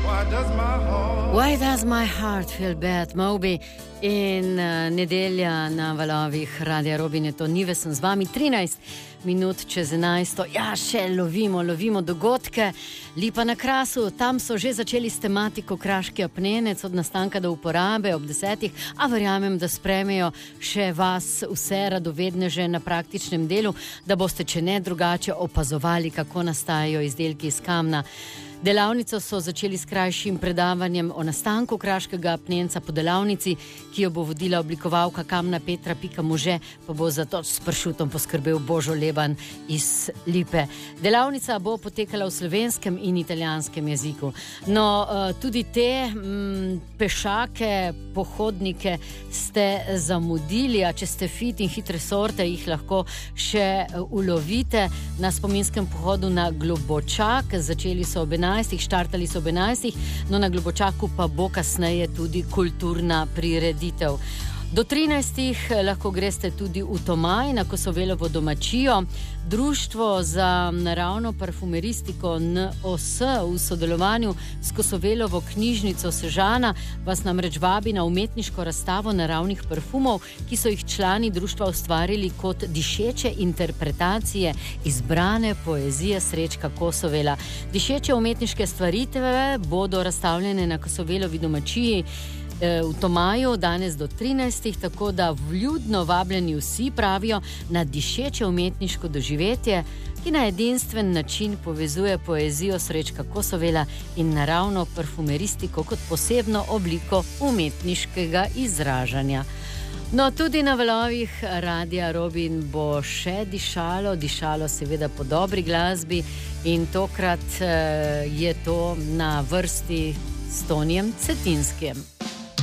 Why does my heart feel bad, Moby? In nedelja na valovih Radia Robin je to Nive, sem z vami 13 minut čez 11. Ja, še lovimo dogodke. Lipa na Krasu, tam so že začeli s tematiko Kraški apnenec od nastanka do uporabe ob 10. A verjamem, da sprejmejo še vas vse radovedneže na praktičnem delu, da boste, če ne drugače, opazovali, kako nastajajo izdelki iz kamna. Delavnico so začeli s krajšim predavanjem o nastanku kraškega apnenca po delavnici, ki jo bo vodila oblikovalka kamna Petra Pika Može, pa bo za to s pršutom poskrbel Božo Leban iz Lipe. Delavnica bo potekala v slovenskem in italijanskem jeziku. No, tudi te pešake, pohodnike ste zamudili, a če ste fit in hitre sorte, jih lahko še ulovite na spominskem pohodu na Globočak. Začeli so ob 11, štartali so ob 11, no na Globočaku pa bo kasneje tudi kulturna prireditev. Do 13. lahko greste tudi v Tomaj na Kosovelovo domačijo. Društvo za naravno parfumeristiko NOS v sodelovanju s Kosovelovo knjižnico Sežana vas namreč vabi na umetniško razstavo naravnih parfumov, ki so jih člani društva ustvarili kot dišeče interpretacije izbrane poezije Srečka Kosovela. Dišeče umetniške stvaritve bodo razstavljene na Kosovelovi domačiji v Tomaju danes do 13, tako da vljudno vabljeni vsi, pravijo, na dišeče umetniško doživetje, ki na edinstven način povezuje poezijo Srečka Kosovela in naravno parfumeristiko kot posebno obliko umetniškega izražanja. No, tudi na valovih Radia Robin bo še dišalo seveda po dobri glasbi in tokrat je to na vrsti s Tonijem Cetinskim.